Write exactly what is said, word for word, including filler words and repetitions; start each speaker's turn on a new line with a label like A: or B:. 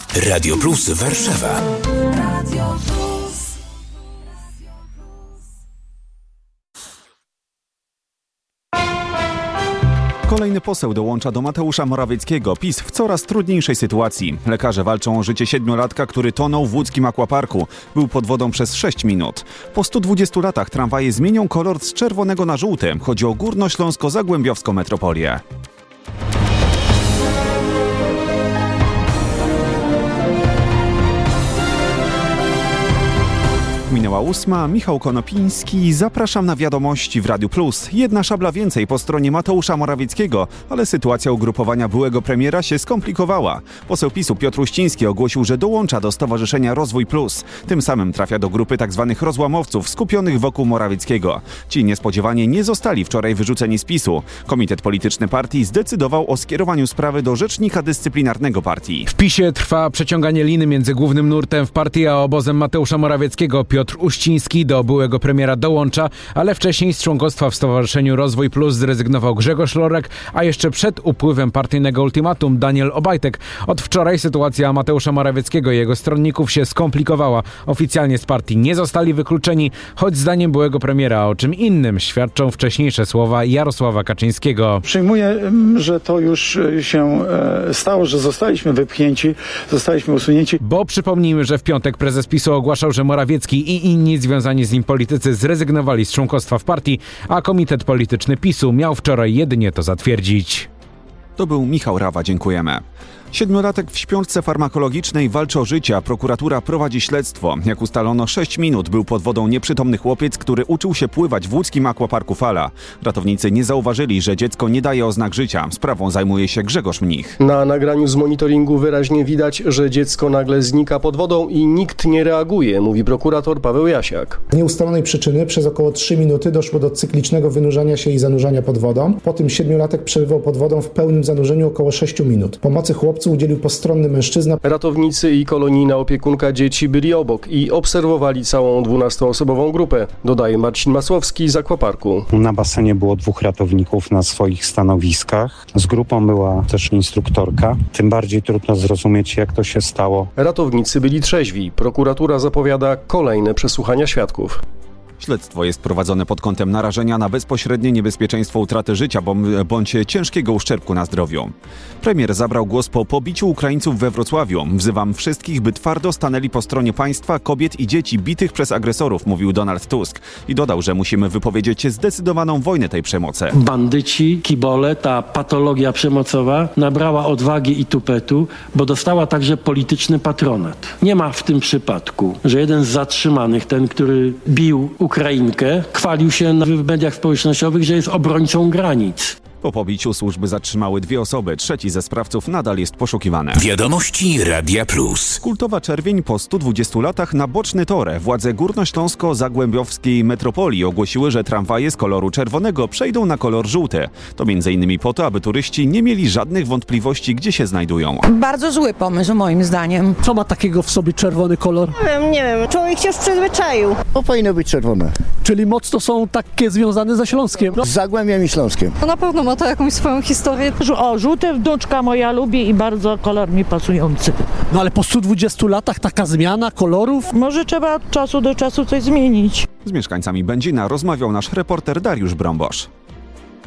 A: Radio Plus Warszawa. Radio Plus.
B: Kolejny poseł dołącza do Mateusza Morawieckiego. PiS w coraz trudniejszej sytuacji. Lekarze walczą o życie siedmiolatka, który tonął w łódzkim akwaparku. Był pod wodą przez sześć minut. Po stu dwudziestu latach tramwaje zmienią kolor z czerwonego na żółty. Chodzi o górnośląsko-zagłębiowską metropolię. Minęła ósma, Michał Konopiński, zapraszam na wiadomości w Radiu Plus. Jedna szabla więcej po stronie Mateusza Morawieckiego, ale sytuacja ugrupowania byłego premiera się skomplikowała. Poseł PiSu Piotr Uściński ogłosił, że dołącza do Stowarzyszenia Rozwój Plus. Tym samym trafia do grupy tzw. rozłamowców skupionych wokół Morawieckiego. Ci niespodziewanie nie zostali wczoraj wyrzuceni z PiSu. Komitet polityczny partii zdecydował o skierowaniu sprawy do rzecznika dyscyplinarnego partii.
C: W PiSie trwa przeciąganie liny między głównym nurtem w partii a obozem Mateusza Morawieckiego. Piotr Uściński do byłego premiera dołącza, ale wcześniej z członkostwa w Stowarzyszeniu Rozwój Plus zrezygnował Grzegorz Lorek, a jeszcze przed upływem partyjnego ultimatum Daniel Obajtek. Od wczoraj sytuacja Mateusza Morawieckiego i jego stronników się skomplikowała. Oficjalnie z partii nie zostali wykluczeni, choć zdaniem byłego premiera o czym innym świadczą wcześniejsze słowa Jarosława Kaczyńskiego.
D: Przyjmuję, że to już się stało, że zostaliśmy wypchnięci, zostaliśmy usunięci.
C: Bo przypomnijmy, że w piątek prezes PiSu ogłaszał, że Morawiecki i inni związani z nim politycy zrezygnowali z członkostwa w partii, a komitet polityczny PiSu miał wczoraj jedynie to zatwierdzić.
B: To był Michał Rawa, dziękujemy. Siedmiolatek w śpiączce farmakologicznej walczy o życie, a prokuratura prowadzi śledztwo. Jak ustalono, sześć minut był pod wodą nieprzytomny chłopiec, który uczył się pływać w łódzkim akwaparku Fala. Ratownicy nie zauważyli, że dziecko nie daje oznak życia. Sprawą zajmuje się Grzegorz Mnich.
E: Na nagraniu z monitoringu wyraźnie widać, że dziecko nagle znika pod wodą i nikt nie reaguje, mówi prokurator Paweł Jasiak.
F: Z nieustalonej przyczyny przez około trzy minuty doszło do cyklicznego wynurzania się i zanurzania pod wodą. Po tym siedmiolatek przebywał pod wodą w pełnym zanurzeniu około sześciu minut. Pomocy chłopcu udzielił postronny mężczyzna.
E: Ratownicy i kolonijna opiekunka dzieci byli obok i obserwowali całą dwunastoosobową grupę, dodaje Marcin Masłowski z akwaparku.
G: Na basenie było dwóch ratowników na swoich stanowiskach. Z grupą była też instruktorka. Tym bardziej trudno zrozumieć, jak to się stało.
E: Ratownicy byli trzeźwi. Prokuratura zapowiada kolejne przesłuchania świadków.
B: Śledztwo jest prowadzone pod kątem narażenia na bezpośrednie niebezpieczeństwo utraty życia bądź ciężkiego uszczerbku na zdrowiu. Premier zabrał głos po pobiciu Ukraińców we Wrocławiu. Wzywam wszystkich, by twardo stanęli po stronie państwa, kobiet i dzieci bitych przez agresorów, mówił Donald Tusk. I dodał, że musimy wypowiedzieć zdecydowaną wojnę tej przemocy.
H: Bandyci, kibole, ta patologia przemocowa nabrała odwagi i tupetu, bo dostała także polityczny patronat. Nie ma w tym przypadku, że jeden z zatrzymanych, ten, który bił Ukrainkę, chwalił się w mediach społecznościowych, że jest obrońcą granic.
B: Po pobiciu służby zatrzymały dwie osoby, trzeci ze sprawców nadal jest poszukiwany.
A: Wiadomości Radia Plus.
B: Kultowa Czerwień po stu dwudziestu latach na boczny tor. Władze górnośląsko-zagłębiowskiej metropolii ogłosiły, że tramwaje z koloru czerwonego przejdą na kolor żółty. To między innymi po to, aby turyści nie mieli żadnych wątpliwości, gdzie się znajdują.
I: Bardzo zły pomysł, moim zdaniem.
J: Co ma takiego w sobie czerwony kolor?
K: Nie wiem, nie wiem. Człowiek się już przyzwyczaił.
L: To powinno być czerwone.
J: Czyli mocno są takie związane ze Śląskiem.
L: Z Zagłębiem i Śląskiem.
M: No na pewno ma to jakąś swoją historię.
N: O, żółte wnuczka moja lubi i bardzo kolor mi pasujący.
J: No ale po stu dwudziestu latach taka zmiana kolorów?
N: Może trzeba od czasu do czasu coś zmienić.
B: Z mieszkańcami Będzina rozmawiał nasz reporter Dariusz Brąbosz.